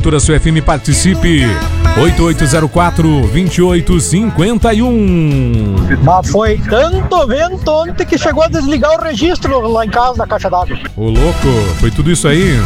Cultura Sul FM, participe. 8804-2851. Mas foi tanto vento ontem que chegou a desligar o registro lá em casa da caixa d'água. Ô louco, foi tudo isso aí?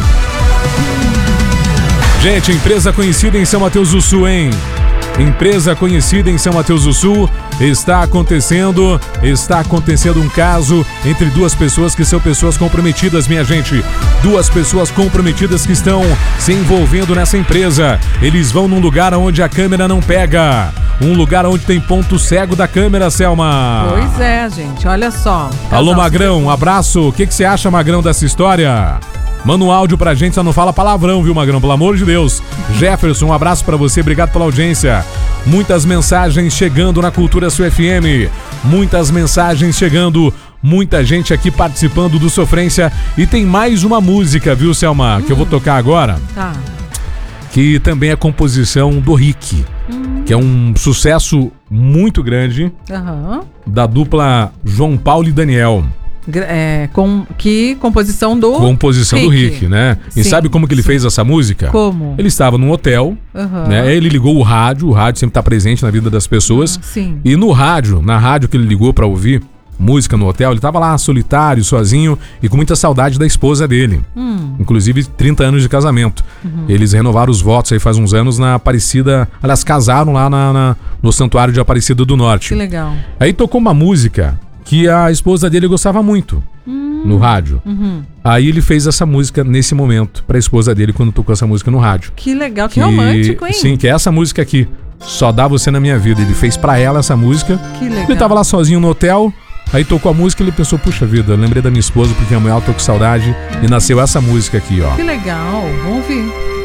Gente, empresa conhecida em São Mateus do Sul, hein? Empresa conhecida em São Mateus do Sul. Está acontecendo um caso entre duas pessoas que são pessoas comprometidas, minha gente. Duas pessoas comprometidas que estão se envolvendo nessa empresa. Eles vão num lugar onde a câmera não pega. Um lugar onde tem ponto cego da câmera, Selma. Pois é, gente, olha só. Alô, Magrão, um abraço. O que você acha, Magrão, dessa história? Manda um áudio pra gente, só não fala palavrão, viu, Magrão? Pelo amor de Deus. Jefferson, um abraço pra você, obrigado pela audiência. Muitas mensagens chegando na Cultura Sul FM. Muitas mensagens chegando, muita gente aqui participando do Sofrência. E tem mais uma música, viu, Selma, que eu vou tocar agora. Tá. Que também é composição do Rick, que é um sucesso muito grande da dupla João Paulo e Daniel. Composição do Rick, né? E sabe como que ele fez essa música? Como? Ele estava num hotel, né? Ele ligou o rádio sempre está presente na vida das pessoas. E na rádio que ele ligou para ouvir música no hotel, ele estava lá solitário, sozinho e com muita saudade da esposa dele. Inclusive 30 anos de casamento. Eles renovaram os votos aí faz uns anos na Aparecida. Aliás, casaram lá no Santuário de Aparecida do Norte. Que legal. Aí tocou uma música que a esposa dele gostava muito no rádio. Aí ele fez essa música nesse momento pra esposa dele quando tocou essa música no rádio. Que legal, que romântico, hein? Sim, que é essa música aqui, Só Dá Você Na Minha Vida. Ele fez pra ela essa música. Que legal. Ele tava lá sozinho no hotel, aí tocou a música e ele pensou, puxa vida, lembrei da minha esposa porque amanhã eu tô com saudade e nasceu essa música aqui, ó. Que legal, vamos ouvir.